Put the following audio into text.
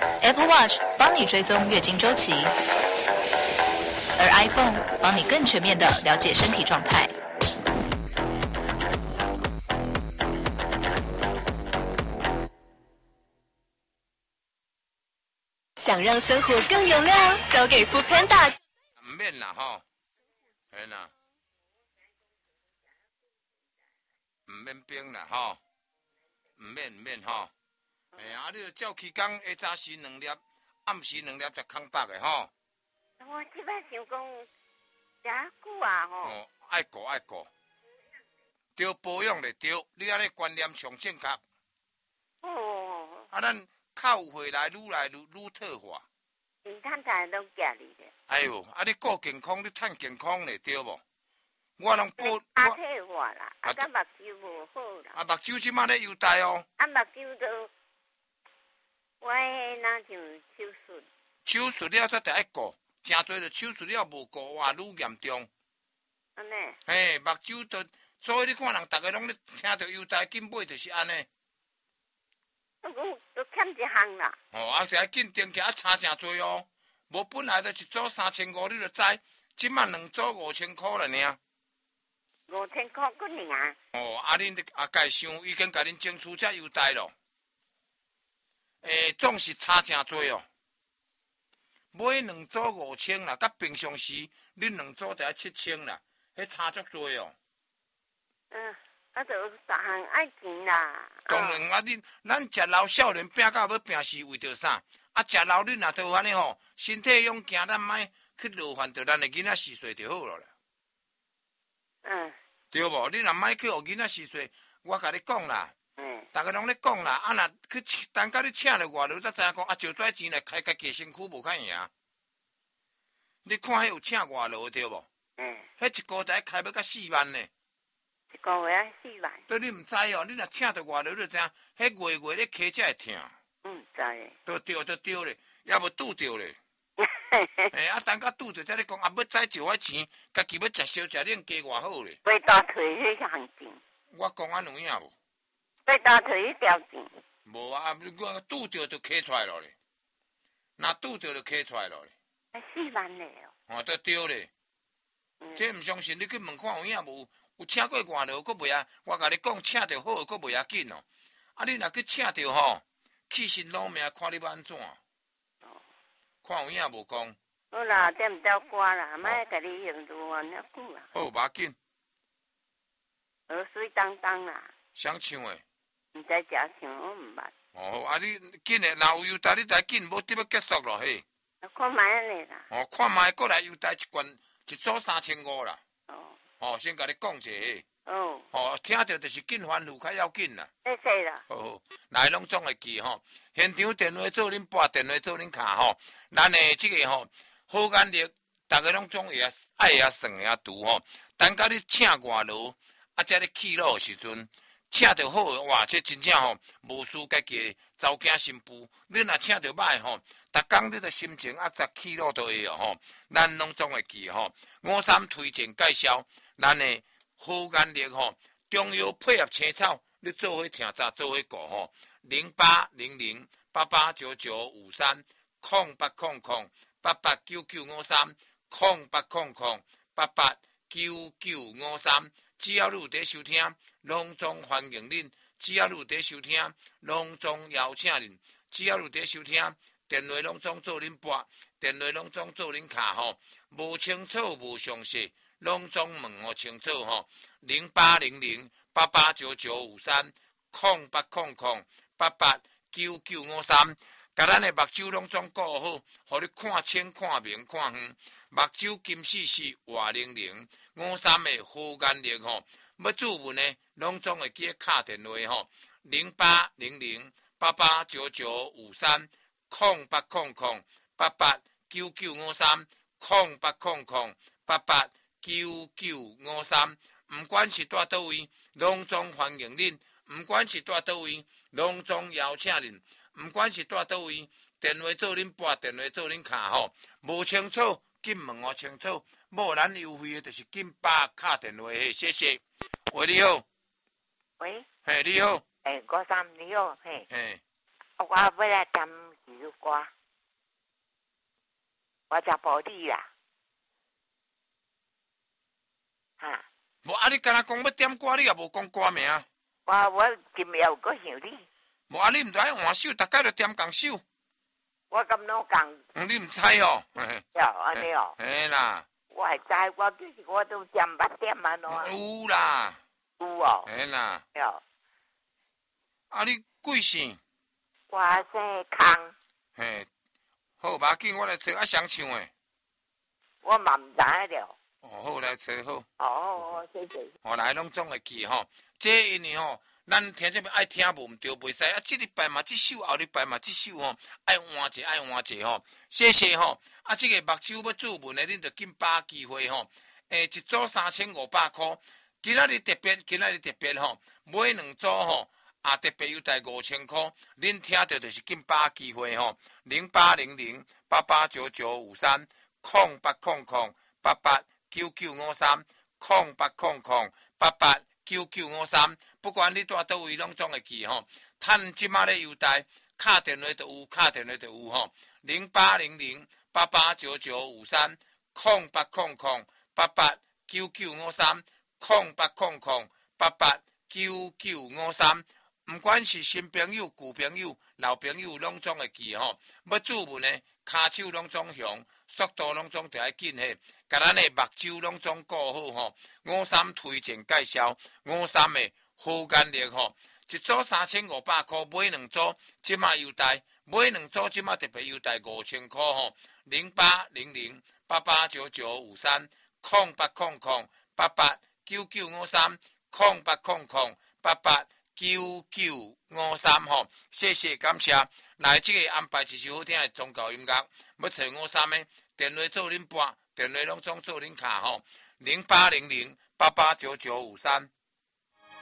Apple Watch 帮你追踪月经周期，而 iPhone 帮你更全面的了解身体状态。想让生活更有料，交给 Foodpanda。 唔免啦吼，系啦，唔免冰啦吼，唔免吼。你就照起工，下早时2粒，暗时2粒才空白的吼。 我即摆想讲，食久啊吼。 爱顾，着保养咧着，你安尼观念上正确。咱靠回来愈退化。 趁财拢寄你咧。 哎呦，你顾健康，你趁健康咧，对无？我拢保。 退化啦，甲目睭无好啦。 目睭即摆咧优待哦。 目睭都，我迄那像手术。 手术了才得爱顾，诚侪着手术了无顾，哇，愈严重。 安尼。 目睭着，所以你看人逐个拢咧听着优待，紧买就是安尼。 都欠一项啦。 是爱紧定起差诚多哦。无本来就一组3500，你就知，即摆2组5000块了呢。 5000块个尔。 恁家想已经甲恁争取遮优待咯。总是差诚多哦。买2组5000啦，甲平常时恁2组就要7000啦，迄差足多哦。 就有10项爱钱啦。 当然咱食老少年拼到要拼是为着啥？食老你若都安尼吼，身体勇行，咱莫去劳烦着咱的囡仔4岁就好了啦。对无？你若莫去互囡仔4岁，我甲你讲啦。大家拢咧讲啦，若去等到你请了外劳，才知影讲就跩钱来开家己身躯无较赢。你看迄有请外劳对无？迄一个月开要到4万呢。 一个月4万。对， 你毋知哦，你若请着外劳，你就知影，迄月咧开才会疼。 知。 都对咧，也无拄着咧。等到拄着才咧讲，要再借我钱，家己要食烧食冷加偌好咧。 要大退迄项钱。 我讲有影无？ 要大退迄条钱。 无啊，我拄着就开出来咯咧。若拄着就开出来咯咧。 4万咧哦。 都对咧。这毋相信，你去问看有影无？有请过外劳，佫袂啊？我甲你讲，请着好，佫袂要紧哦。你若去请着吼，气身老命，看你要安怎？看有影无讲？ 好啦，这毋照挂啦，莫甲你用如何遐久啦。 好，无要紧。 水当当啦。 谁唱诶？ 毋知食唱，我毋捌。 你紧诶，若有优待，你才紧，无得要结束咯嘿。 看卖安尼啦。 看卖过来优待一组3500啦。先甲你讲者嘿。听着就是紧欢呼较要紧啦。 是啦。 来拢总会记吼。现场电话做恁拨，电话做恁卡吼。咱诶即个吼好眼力，逐个拢总会爱算会拄吼。等到你请外劳，才咧起落时阵，请着好，哇！这真正吼无输家己查某囝新妇。你若请着歹吼，逐工你的心情才起落都会哦吼。咱拢总会记吼。53推荐介绍，咱诶好眼力吼，中药配合青草，你做伙听早，做伙顾吼。0800889953，0800889953，只要你有在收听，拢总欢迎恁；只要你有在收听，拢总邀请恁；只要你有在收听，电话拢总做恁拨，电话拢总做恁卡吼。无清楚无详细，拢总问互清楚吼。0800889953，0800889953，甲咱的目睭拢总顾好，互你看清、看明、看远，目睭金丝丝、活灵灵。53的好眼力吼，要注文呢，拢总会记敲电话吼。0800889953，0800889953，毋管是住倒位，拢总欢迎恁；毋管是住倒位，拢总邀请恁；毋管是住倒位，电话做恁拨，电话做恁卡吼。无清楚，紧问我清楚。无咱优惠的，就是紧打敲电话嘿，谢谢。喂，你好。 喂。 你好。 53你好，嘿。 嘿。 我要来点个歌，我食玻璃啦，哈。 无啊，你敢若讲要点歌，你也无讲歌名。 我今日有个想你。 无啊，你毋知换手，逐摆就点共手。 我咁拢讲。 你毋知哦？ 哟，安尼哦。 嘿啦。 我会知，我就是我都点捌点安怎。 有啦。 有哦。 嘿啦。 哟。 啊，你贵姓？ 我姓康。 嘿，好，无要紧，我来找啊，谁唱诶？ 我嘛毋知了。 哦，好来找好。 哦，谢谢。 哦，来拢总会记吼。这因为吼，咱听这边爱听无毋对，袂使啊。这礼拜嘛，这首后礼拜嘛，这首吼爱换者爱换者吼。谢谢吼。啊，这个目睭要注文的，恁着紧把握机会吼。一组3500块。今仔日特别吼，买2组吼。啊，特别优待5000块，恁听到就是紧把握机会吼，0800889953，0800889953，不管你住倒位拢总会记吼。趁即马咧优待，敲电话就有，敲电话就有吼。0800889953，0800889953。毋管是新朋友、旧朋友、老朋友，拢总会记吼。要注文呢，骹手拢总响，速度拢总着爱紧嘿。甲咱的目睭拢总顾好吼。53推荐介绍，53的好眼力吼，一组3500块，买2组，即马优待，买2组即马特别优待5000块吼。0800889953，0800889953吼，谢谢感谢。来，这个安排一首好听的宗教音乐，要找53的电话做恁拨，电话拢总做恁卡吼，0800889953。